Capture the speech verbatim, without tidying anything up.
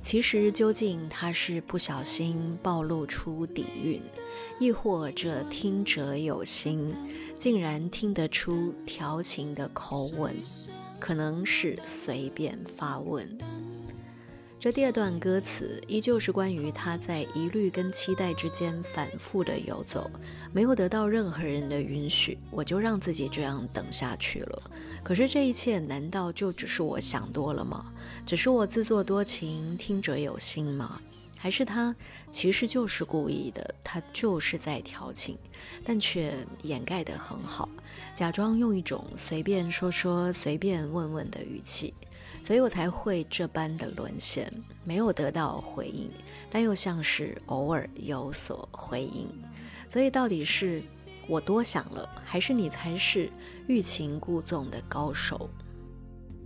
其实究竟他是不小心暴露出底蕴，亦或这听者有心，竟然听得出调情的口吻，可能是随便发问。这第二段歌词依旧是关于他在疑虑跟期待之间反复的游走，没有得到任何人的允许，我就让自己这样等下去了。可是这一切难道就只是我想多了吗？只是我自作多情，听者有心吗？还是他其实就是故意的，他就是在调情，但却掩盖得很好，假装用一种随便说说随便问问的语气，所以我才会这般的沦陷，没有得到回应，但又像是偶尔有所回应。所以到底是我多想了，还是你才是欲擒故纵的高手？